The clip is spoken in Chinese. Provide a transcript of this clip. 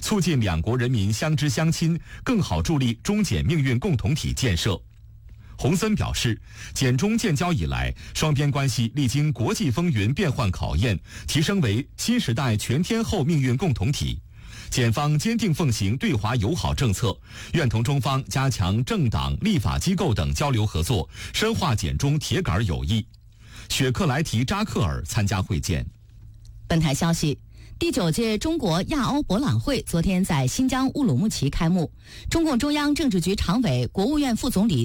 促进两国人民相知相亲，更好助力中柬命运共同体建设。洪森表示，柬中建交以来，双边关系历经国际风云变幻考验，提升为新时代全天候命运共同体。检方坚定奉行对华友好政策，愿同中方加强政党、立法机构等交流合作，深化柬中铁杆友谊。雪克莱提扎克尔参加会见。 本台消息，第9届中国亚欧博览会昨天在新疆乌鲁木齐开幕。中共中央政治局常委、国务院副总理